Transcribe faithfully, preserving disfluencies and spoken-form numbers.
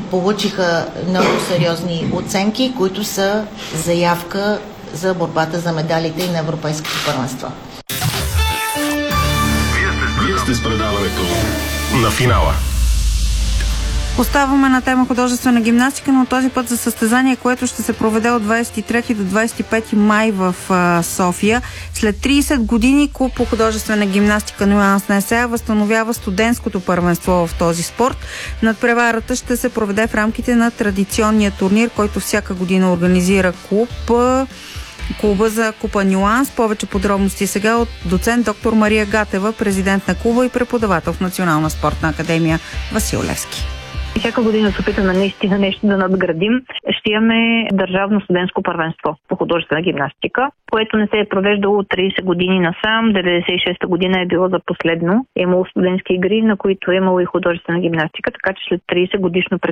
получиха много сериозни оценки, които са заявка за борбата за медалите и на европейските първенства. Вие сте с предаването на финала. Оставаме на тема художествена гимнастика, но този път за състезание, което ще се проведе от двадесет и трети до двадесет и пети май в а, София. След тридесет години Клуб по художествена гимнастика Нюанс на ЕСЕА възстановява студентското първенство в този спорт. Надпреварата ще се проведе в рамките на традиционния турнир, който всяка година организира клуб. Клуба за Купа Нюанс. Повече подробности сега от доцент доктор Мария Гатева, президент на клуба и преподавател в Национална спортна академия Васил Левски. Всяка година се опитаме наистина нещо да надградим. Ще имаме държавно студентско първенство по художествена гимнастика, което не се е провеждало от тридесет години насам. деветдесет и шеста година е било за последно. Е имало студентски игри, на които е имало и художествена гимнастика, така че след тридесет годишно